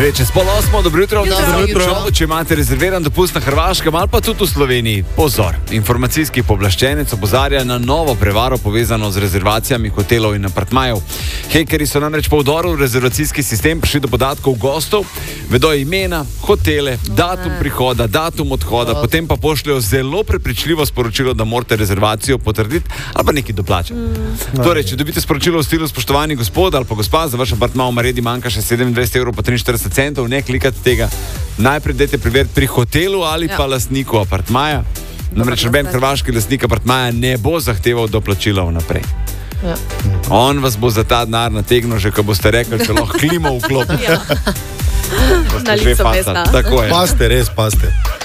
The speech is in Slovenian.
Čez 7:30, dobro jutro. Dobro jutro. Če imate rezerviran dopust na Hrvaškem ali pa tudi v Sloveniji, pozor. Informacijski pooblaščenec opozarja na novo prevaro povezano z rezervacijami hotelov in apartmajev. Hekerji so namreč po vdoru v rezervacijski sistem prišli do podatkov gostov, vedo imena, hotele, datum prihoda, datum odhoda, potem pa pošljajo zelo prepričljivo sporočilo, da morate rezervacijo potrditi ali pa nekaj doplačati. Torej, če dobite sporočilo v stilu spoštovani gospod ali pa gospa, za vaš apartma v Maredi manjka še 27 evrov pa 43 centov, ne klikate tega. Najprej dajte preveriti pri hotelu ali pa lastniku apartmaja. Namreč noben hrvaški lastnik apartmaja ne bo zahteval doplačila vnaprej. Ja. On vas bo za ta denar nategnil, že ko boste rekli, če lahko klimo vklopite. Na licu mesta. Tako je. Paste, res paste.